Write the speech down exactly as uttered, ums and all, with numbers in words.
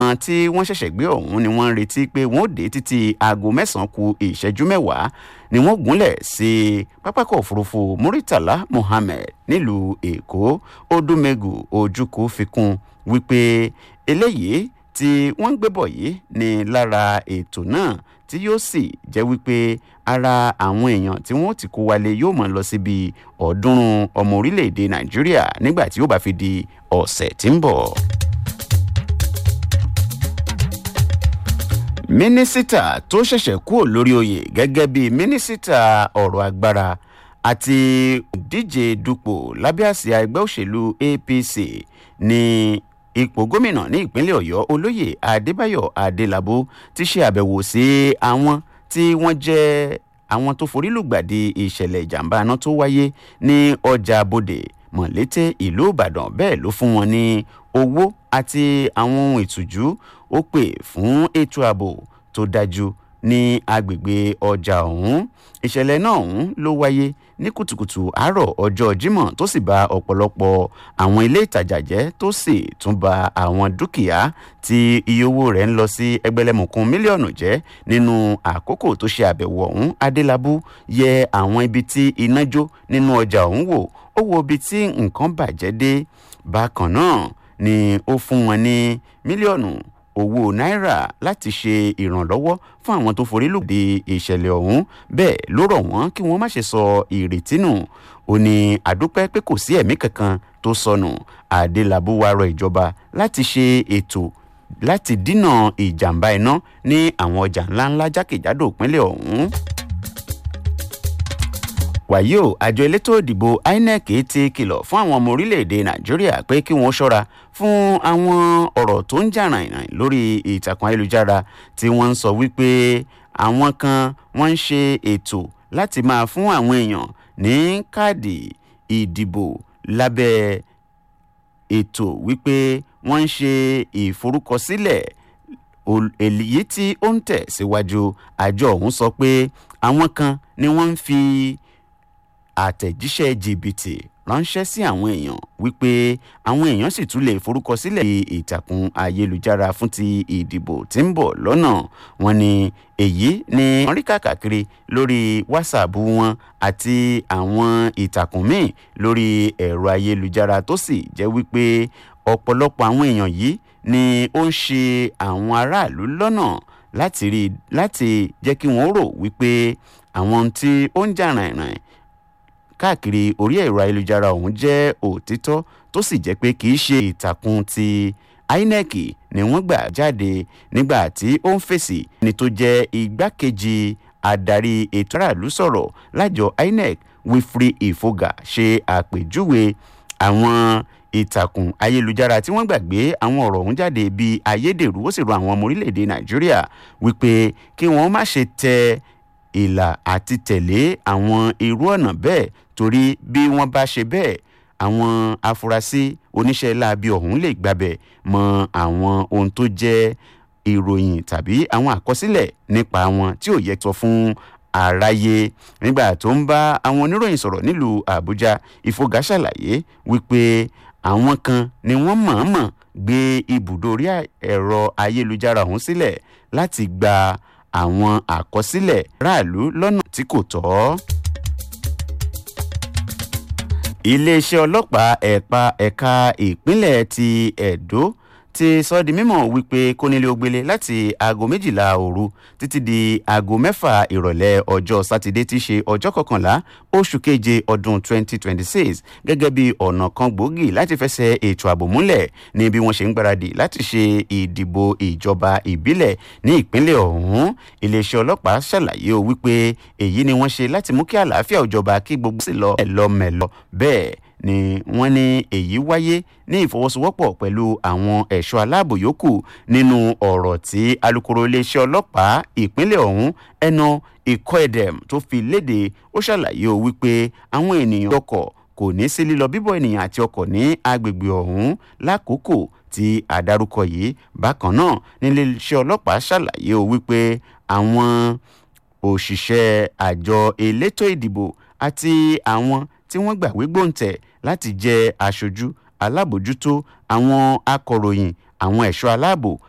tí wọ́n ṣẹ̀ṣẹ̀ gbé ọ̀hún ni wọ́n ń retí pé wọ́n ó dé títí aago mẹ́sàn-án ku ìṣẹ́jú mẹ́wàá ni wọ́n gúnlẹ̀ sí pápákọ̀ òfurufú Muritala Muhammed nílùú Èkó. Odúmẹ́gù Ojukwu fi kún wípé eléyìí tí wọ́n ń gbé bọ̀ yìí ni lára ètò náà tí yóò sì jẹ́ wípé ara àwọn èèyàn tí wọ́n ti kó wálé yóò máa lọ síbi ọ̀ọ́dúnrún ọmọ orílẹ̀-èdè Nàìjíríà nígbà tí yóò bá fi di ọ̀sẹ̀ tí ń bọ̀. Mínísítà tó ṣẹ̀ṣẹ̀ kúrò lórí oyè gẹ́gẹ́ bí mínísítà ọ̀rọ̀ agbára àti ìdíje dupò lábẹ́ àsíá ẹgbẹ́ òṣèlú A P C ní ipò gómìnà ní ìpínlẹ̀ Ọ̀yọ́ Olóyè Adébáyọ̀ Adélabú ti ṣe àbẹ̀wò sí àwọn tí wọ́n jẹ́ àwọn tó forí lùgbàdì ìṣẹ̀lẹ̀ ìjàmbá iná tó wáyé ní ọjà Bódè Mọ̀lété ìlú Ìbàdàn. Bẹ́ẹ̀ ló fún wọn ní owó àti àwọn ohun ìtújú. Ó pè fún ètò ààbò tó dájú ní agbègbè ọjà ọ̀hún. Ìṣẹ̀lẹ̀ náà ọ̀hún ló wáyé ní kùtùkùtù àárọ̀ ọjọ́ Jímọ̀ tó sì bà ọ̀pọ̀lọpọ̀ àwọn ilé ìtajà jẹ́ tó sì tún bà àwọn dúkìá tí iye owó rẹ̀ ń lọ sí ẹgbẹ̀lẹ́mùkún mílíọ̀nù jẹ́. Nínú àkókò tó ṣe àbẹ̀wò ọ̀hún, Adélabú yẹ àwọn ibi tí iná jó nínú ọjà ọ̀hún wò. Ó wo ibi tí nǹkan bàjẹ́ dé. Bákan náà ni ó fún wọn ní mílíọ̀nù owó náírà láti ṣe ìrànlọ́wọ́ fún àwọn tó forí lùgbàdì ìṣẹ̀lẹ̀ ọ̀hún. Bẹ́ẹ̀ ló rọ̀ wọ́n kí wọ́n má ṣe sọ ìrètí nù. Ó ní àdúpẹ́ pé kò sí ẹ̀mí kankan tó sọnù. Adélabú wá rọ ìjọba láti ṣe ètò láti dínà ìjàmbá iná ní àwọn ọjà ńláńlá jákèjádò ìpínlẹ̀ ọ̀hún. Wàyí o, àjọ elétò ìdìbò I N E C ti kìlọ̀ fún àwọn ọmọ orílẹ̀-èdè Nàìjíríà pé kí wọ́n ṣọ́ra fún àwọn ọ̀rọ̀ tó ń jà ràìnràìn lórí ìtàkùn ayélujára tí wọ́n ń sọ wípé àwọn kan wọ́n ń ṣe ètò láti máa fún àwọn èèyàn ní káàdì ìdìbò lábẹ́ ètò wípé wọ́n ń ṣe ìforúkọsílẹ̀ èyí tí ó ń tẹ̀ síwájú. Àjọ ọ̀hún sọ pé àwọn kan ni wọ́n ń fi àtẹ̀jíṣẹ́ jìbìtì ránṣẹ́ sí àwọn èèyàn wípé àwọn èèyàn sì tún lè forúkọsílẹ̀ sí ìtàkùn ayélujára fún ti ìdìbò tí ń bọ̀ lọ́nà. Wọ́n ní èyí ni wọ́n rí káàkiri lórí WhatsApp wọn àti àwọn ìtàkùn míì lórí ẹ̀rọ ayélujára tó sì jẹ́ wípé ọ̀pọ̀lọpọ̀ àwọn èèyàn yìí ni ó ń ṣe àwọn aráàlú lọ́nà láti rí láti jẹ́ kí wọ́n rò wípé àwọn tí ó ń jà ràìnràìn káàkiri orí ẹ̀rọ ayélujára ọ̀hún jẹ́ òtítọ́ tó sì jẹ́ pé kì í ṣe ìtàkùn ti I N E C ni wọ́n gbà jáde. Nígbà tí ó ń fèsì ní tó jẹ́ igbákejì adarí ètò aráàlú sọ̀rọ̀ lájọ I N E C Wilfrey Ifoga ṣe àpèjúwe àwọn ìtàkùn ayélujára tí wọ́n gbàgbé àwọn ọ̀rọ̀ ọ̀hún jáde bíi ayédèrú. Ó sì rọ àwọn ọmọ orílẹ̀-èdè Nàìjíríà wípé kí wọ́n má ṣe tẹ ìlà àti tẹ̀lé àwọn irú ọ̀nà bẹ́ẹ̀ torí bí wọ́n bá ṣe bẹ́ẹ̀ àwọn afurasí oníṣẹ́ láabi ọ̀hún lè gbabẹ̀ mọ àwọn ohun tó jẹ́ ìròyìn tàbí àwọn àkọsílẹ̀ nípa wọn tí ò yẹ sọ fún àráyé. Nígbà tó ń bá àwọn oníròyìn sọ̀rọ̀ nílùú Àbújá, Ìfọ̀gà ṣàlàyé wípé àwọn kan ni wọ́n mọ̀ọ́mọ̀ gbé ibùdó orí ẹ̀rọ ayélujára ọ̀hún sílẹ̀ láti gba àwọn àkọsílẹ̀ ráàlú lọ́nà tí kò tọ́. Iléeṣẹ́ ọlọ́pàá ẹ̀ka ẹ̀ka ìpínlẹ̀ ti Ẹ̀dó ti sọ di mímọ̀ wípé kónílé-ó-gbélé láti aago méjìlá òru títí di aago mẹ́fà ìrọ̀lẹ́ ọjọ́ sátidé tí í ṣe ọjọ́ kọkànlá oṣù keje ọdún twenty twenty-six gẹ́gẹ́ bí ọ̀nà kan gbòógì láti fẹsẹ̀ ètò ààbò múlẹ̀ ní bí wọ́n ṣe ń gbáradì láti ṣe ìdìbò ìjọba ìbílẹ̀ ní ìpínlẹ̀ ọ̀hún. Iléeṣẹ́ ọlọ́pàá ṣàlàyé o wípé èyí ni wọ́n ṣe láti mú kí àlàáfíà ìjọba kí gbogbo sì lọ ẹ̀lọ́mẹ̀lọ́. Bẹ́ẹ̀ ni wọ́n ní èyí wáyé ní ìfọwọ́sowọ́pọ̀ pẹ̀lú àwọn ẹ̀ṣọ́ aláàbò yòókù. Nínú ọ̀rọ̀ tí alukoro iléeṣẹ́ ọlọ́pàá ìpínlẹ̀ ọ̀hún ẹnu Ikoedem tó fi léde, ó ṣàlàyé o wípé àwọn ènìyàn ọkọ̀ kò ní sí lílọ bíbọ̀ ènìyàn àti ọkọ̀ ní agbègbè ọ̀hún lákòókò tí àdárúkọ yìí. Bákan náà ní iléeṣẹ́ ọlọ́pàá ṣàlàyé o wípé àwọn òṣìṣẹ́ àjọ elétò ìdìbò àti àwọn tí wọ́n gbàwé gbòǹtẹ̀ láti jẹ́ aṣojú alábòjútó, àwọn akọ̀ròyìn, àwọn ẹ̀ṣọ́ aláàbò